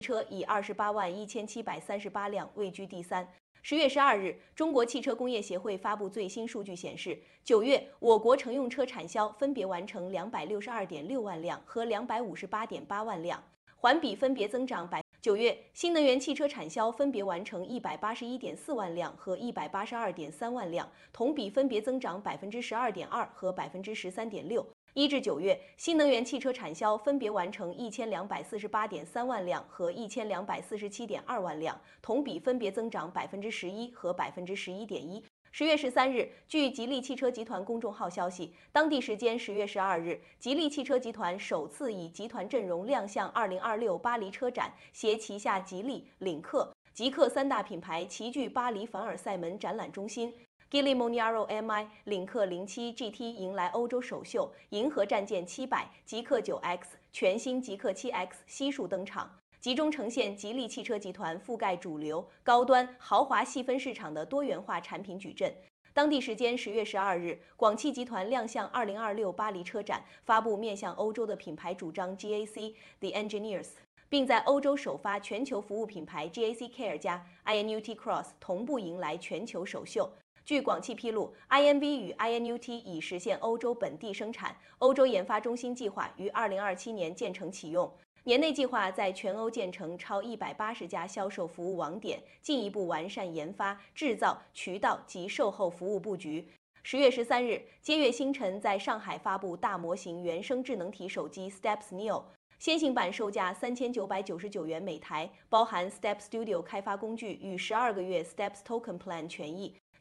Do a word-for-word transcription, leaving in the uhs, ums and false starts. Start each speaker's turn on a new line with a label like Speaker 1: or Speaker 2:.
Speaker 1: 车以二十八万一千七百三十八辆位居第三。十月十二日，中国汽车工业协会发布最新数据显示，九月我国乘用车产销分别完成两百六十二点六万辆和两百五十八点八万辆，环比分别增长百。九月新能源汽车产销分别完成一百八十一点四万辆和一百八十二点三万辆，同比分别增长百分之十二点二和百分之十三点六。一至九月，新能源汽车产销分别完成一千两百四十八点三万辆和一千两百四十七点二万辆，同比分别增长百分之十一和百分之十一点一。十月十三日，据吉利汽车集团公众号消息，当地时间十月十二日，吉利汽车集团首次以集团阵容亮相二零二六巴黎车展，携旗下吉利、领克、极氪三大品牌齐聚巴黎凡尔赛门展览中心。Geely Monaro M I 领克零七 G T 迎来欧洲首秀，银河战舰七百、极氪九 X、全新极氪七 X 悉数登场，集中呈现吉利汽车集团覆盖主流、高端、豪华细分市场的多元化产品矩阵。当地时间十月十二日，广汽集团亮相二零二六巴黎车展，发布面向欧洲的品牌主张 G A C The Engineers， 并在欧洲首发全球服务品牌 G A C Care 加 I N U T Cross 同步迎来全球首秀。据广汽披露 ，I N V 与 I N U T 已实现欧洲本地生产，欧洲研发中心计划于二零二七年建成启用，年内计划在全欧建成超一百八十家销售服务网点，进一步完善研发、制造、渠道及售后服务布局。十月十三日，接月星辰在上海发布大模型原生智能体手机 Steps Neo。先行版售价三千九百九十九元每台，包含 Step Studio 开发工具与十二个月 Steps Token Plan 权益。